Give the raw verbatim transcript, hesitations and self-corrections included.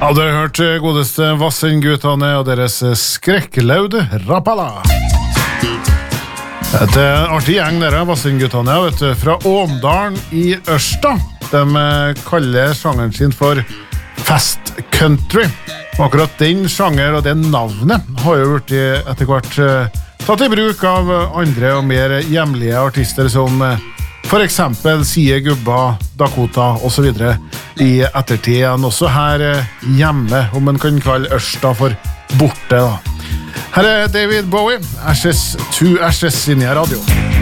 Ja, dere har hørt godeste Vassendgutane og deres skrekklaude Rapala. Et artig gjeng dere, Vassendgutane, vet du, fra Åndalen i Ørsta. De kaller sjangeren sin for Fast Country. Og akkurat den sjanger og det navnet har jo vært etter hvert tatt i bruk av andre og mer hjemlige artister som for eksempel Sie Gubba, Dakota og så videre i ettertid igjen, også her hjemme, om man kan kalle Ørsta for borte da. Her er David Bowie, Ashes to Ashes, inni radio.